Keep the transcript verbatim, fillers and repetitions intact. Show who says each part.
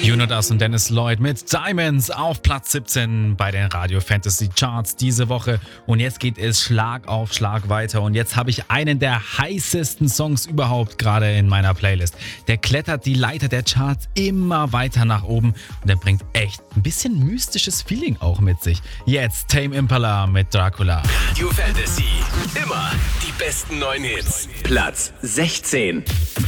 Speaker 1: Jonas und Dennis Lloyd mit Diamonds auf Platz siebzehn bei den Radio Fantasy Charts diese Woche. Und jetzt geht es Schlag auf Schlag weiter. Und jetzt habe ich einen der heißesten Songs überhaupt gerade in meiner Playlist. Der klettert die Leiter der Charts immer weiter nach oben. Und der bringt echt ein bisschen mystisches Feeling auch mit sich. Jetzt Tame Impala mit Dracula.
Speaker 2: Radio Fantasy. Immer die besten neuen Hits. Platz sechzehn.